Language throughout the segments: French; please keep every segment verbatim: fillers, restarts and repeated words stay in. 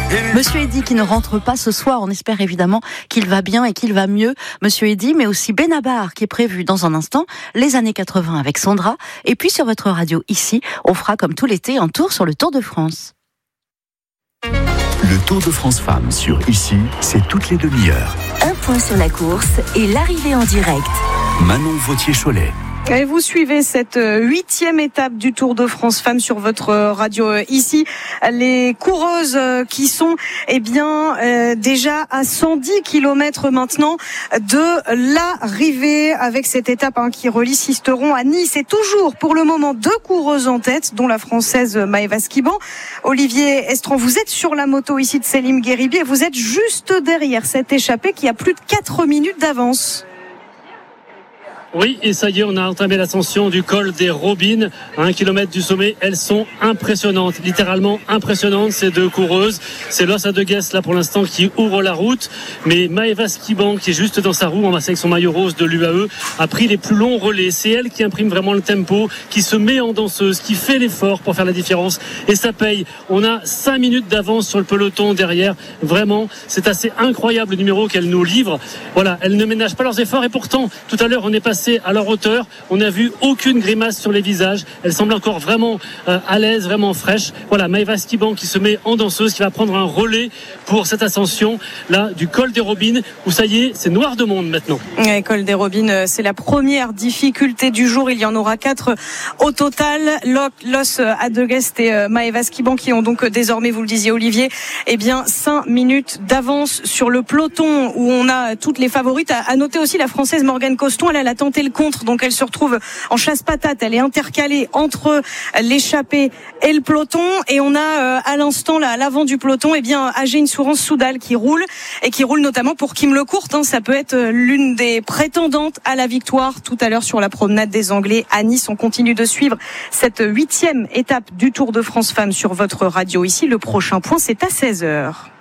Monsieur Eddy qui ne rentre pas ce soir, on espère évidemment qu'il va bien et qu'il va mieux. Monsieur Eddy, mais aussi Benabar qui est prévu dans un instant, les années quatre-vingts avec Sandra. Et puis sur votre radio ici, on fera comme tout l'été un tour sur le Tour de France. Le Tour de France Femmes sur Ici, c'est toutes les demi-heures. Un point sur la course et l'arrivée en direct. Manon Vautier-Cholet. Et vous suivez cette huitième étape du Tour de France Femmes sur votre radio ici. Les coureuses qui sont eh bien euh, déjà à cent dix kilomètres maintenant de l'arrivée avec cette étape hein, qui relie Sisteron à Nice. Et toujours pour le moment deux coureuses en tête, dont la française Maëva Skiban. Olivier Estran, vous êtes sur la moto ici de Selim Gheribi et vous êtes juste derrière cette échappée qui a plus de quatre minutes d'avance. Oui, et ça y est, on a entamé l'ascension du col des Robines, à un kilomètre du sommet. Elles sont impressionnantes, littéralement impressionnantes, ces deux coureuses. C'est Los Adegues, là, pour l'instant, qui ouvre la route. Mais Maëva Skiban, qui est juste dans sa roue, en masse avec son maillot rose de l'U A E, a pris les plus longs relais. C'est elle qui imprime vraiment le tempo, qui se met en danseuse, qui fait l'effort pour faire la différence. Et ça paye. On a cinq minutes d'avance sur le peloton derrière. Vraiment, c'est assez incroyable le numéro qu'elle nous livre. Voilà, elles ne ménagent pas leurs efforts. Et pourtant, tout à l'heure, on est passé à leur hauteur, on n'a vu aucune grimace sur les visages, elle semble encore vraiment euh, à l'aise, vraiment fraîche. Voilà, Maëva Skiban qui se met en danseuse, qui va prendre un relais pour cette ascension là du col des Robines, où ça y est, c'est noir de monde maintenant. Le col des Robines, c'est la première difficulté du jour, il y en aura quatre au total. Los Adegues et Maëva Skiban qui ont donc désormais, vous le disiez Olivier, eh bien cinq minutes d'avance sur le peloton où on a toutes les favorites. À noter aussi la française Morgane Coston, elle, elle a tenté le contre, donc elle se retrouve en chasse-patate, elle est intercalée entre l'échappée et le peloton, et on a euh, à l'instant là à l'avant du peloton eh bien Agéine Sourance-Soudal qui roule et qui roule notamment pour Kim Lecourt, hein, ça peut être l'une des prétendantes à la victoire tout à l'heure sur la promenade des Anglais à Nice. On continue de suivre cette huitième étape du Tour de France Femmes sur votre radio ici. Le prochain point, c'est à seize heures.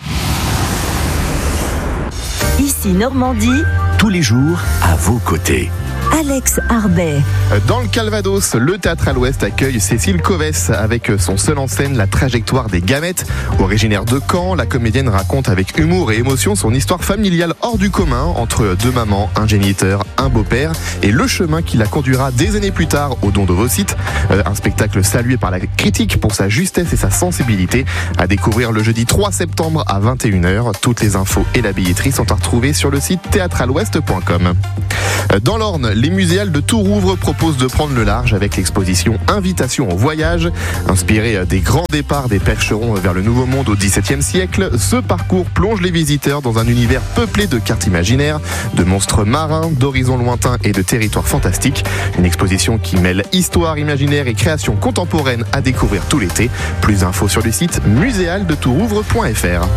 Ici Normandie, Tous les jours, à vos côtés. Alex Arbet. Dans le Calvados, le Théâtre à l'Ouest accueille Cécile Covès avec son seul en scène La trajectoire des gamètes. Originaire de Caen, la comédienne raconte avec humour et émotion son histoire familiale hors du commun entre deux mamans, un géniteur, un beau-père et le chemin qui la conduira des années plus tard au don d'ovocytes. Un spectacle salué par la critique pour sa justesse et sa sensibilité. À découvrir le jeudi trois septembre à vingt et une heures. Toutes les infos et la billetterie sont à retrouver sur le site théâtre à l'ouest point com. Dans l'Orne, les muséales de Tourouvre proposent de prendre le large avec l'exposition Invitation au voyage. Inspirée des grands départs des percherons vers le Nouveau Monde au dix-septième siècle, ce parcours plonge les visiteurs dans un univers peuplé de cartes imaginaires, de monstres marins, d'horizons lointains et de territoires fantastiques. Une exposition qui mêle histoire, imaginaire et création contemporaine à découvrir tout l'été. Plus d'infos sur le site muséal de tourouvre point f r.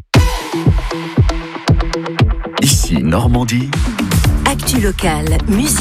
Ici Normandie. Actu locale, musique.